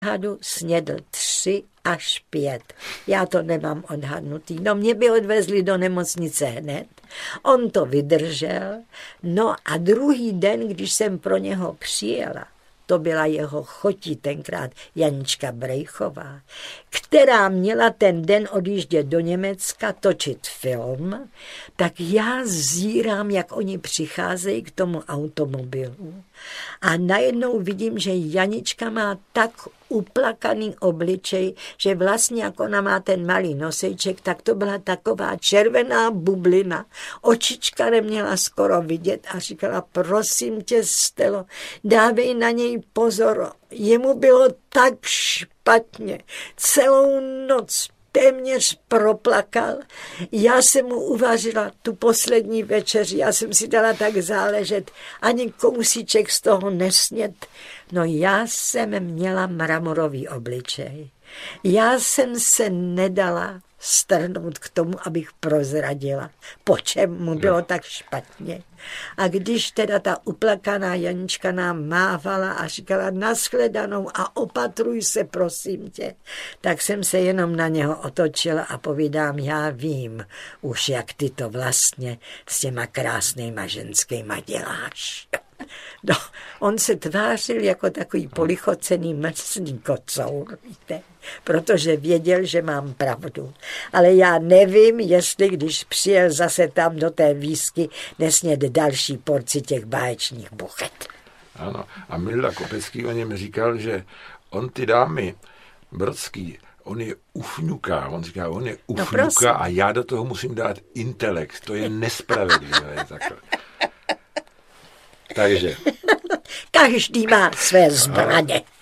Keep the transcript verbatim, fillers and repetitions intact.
hadu snědl tři až pět. Já to nemám odhadnutý. No mě by odvezli do nemocnice hned. On to vydržel. No a druhý den, když jsem pro něho přijela, to byla jeho chotí tenkrát Janička Brejchová, která měla ten den odjíždět do Německa točit film, tak já zírám, jak oni přicházejí k tomu automobilu a najednou vidím, že Janička má tak uplakaný obličej, že vlastně jak ona má ten malý nosejček, tak to byla taková červená bublina. Očička neměla skoro vidět a říkala, prosím tě, Stelo, dávej na něj pozor. Jemu bylo tak špatně. Celou noc téměř proplakal. Já jsem mu uvařila tu poslední večeři, já jsem si dala tak záležet, ani kousíček z toho nesnět. No já jsem měla mramorový obličej. Já jsem se nedala strhnout k tomu, abych prozradila, po čem mu bylo tak špatně. A když teda ta uplakaná Janička nám mávala a říkala nashledanou a opatruj se, prosím tě, tak jsem se jenom na něho otočila a povídám, já vím už, jak ty to vlastně s těma krásnýma ženskýma děláš. No, on se tvářil jako takový polichocený mrzný kocour, víte, protože věděl, že mám pravdu. Ale já nevím, jestli když přijel zase tam do té výsky, nesněd další porci těch báječných buchet. Ano, a Milda Kopecký o něm říkal, že on ty dámy, Brodský, on je ufňuká, on říká, on je ufňuká no a já do toho musím dát intelekt, to je nespravedlivé. Takhle. Takže. Každý má své zbraně.